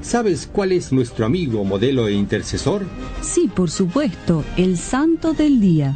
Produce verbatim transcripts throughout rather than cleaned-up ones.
¿Sabes cuál es nuestro amigo, modelo e intercesor? Sí, por supuesto, el Santo del Día.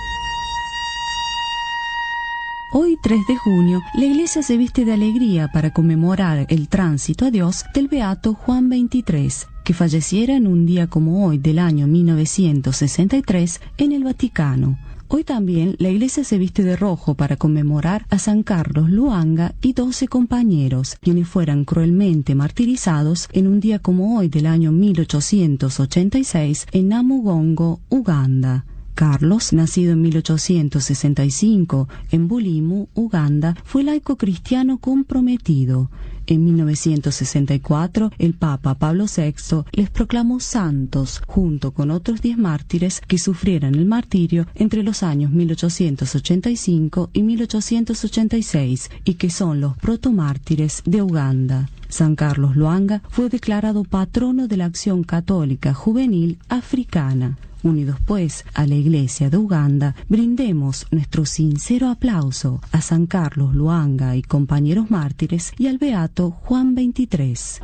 Hoy, tres de junio, la Iglesia se viste de alegría para conmemorar el tránsito a Dios del beato Juan veintitrés, que falleciera en un día como hoy del año mil novecientos sesenta y tres en el Vaticano. Hoy también la Iglesia se viste de rojo para conmemorar a San Carlos Luanga y doce compañeros, quienes fueran cruelmente martirizados en un día como hoy del año mil ochocientos ochenta y seis en Namugongo, Uganda. Carlos, nacido en mil ochocientos sesenta y cinco en Bulimu, Uganda, fue laico cristiano comprometido. En mil novecientos sesenta y cuatro, el Papa Pablo sexto les proclamó santos, junto con otros diez mártires que sufrieran el martirio entre los años mil ochocientos ochenta y cinco y mil ochocientos ochenta y seis, y que son los protomártires de Uganda. San Carlos Luanga fue declarado patrono de la acción católica juvenil africana. Unidos pues a la Iglesia de Uganda, brindemos nuestro sincero aplauso a San Carlos Luanga y compañeros mártires y al beato Juan veintitrés.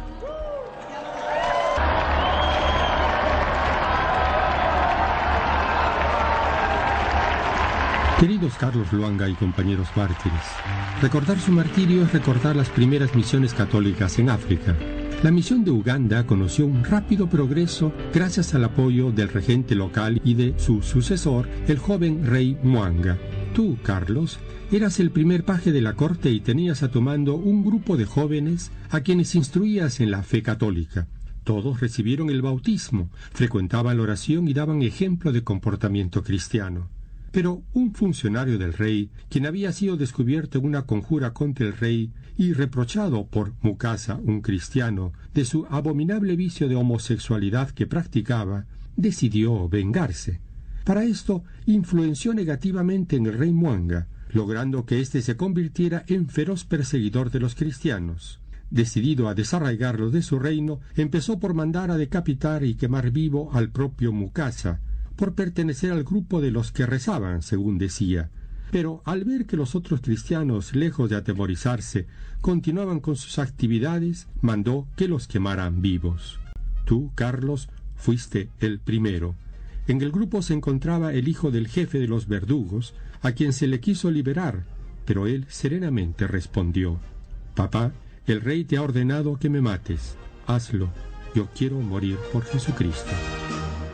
Queridos Carlos Luanga y compañeros mártires, recordar su martirio es recordar las primeras misiones católicas en África. La misión de Uganda conoció un rápido progreso gracias al apoyo del regente local y de su sucesor, el joven rey Mwanga. Tú, Carlos, eras el primer paje de la corte y tenías a tu mando un grupo de jóvenes a quienes instruías en la fe católica. Todos recibieron el bautismo, frecuentaban la oración y daban ejemplo de comportamiento cristiano. Pero un funcionario del rey, quien había sido descubierto en una conjura contra el rey y reprochado por Mukasa, un cristiano, de su abominable vicio de homosexualidad que practicaba, decidió vengarse. Para esto, influenció negativamente en el rey Mwanga, logrando que éste se convirtiera en feroz perseguidor de los cristianos. Decidido a desarraigarlo de su reino, empezó por mandar a decapitar y quemar vivo al propio Mukasa, por pertenecer al grupo de los que rezaban, según decía. Pero al ver que los otros cristianos, lejos de atemorizarse, continuaban con sus actividades, mandó que los quemaran vivos. Tú, Carlos, fuiste el primero. En el grupo se encontraba el hijo del jefe de los verdugos, a quien se le quiso liberar, pero él serenamente respondió: «Papá, el rey te ha ordenado que me mates. Hazlo. Yo quiero morir por Jesucristo».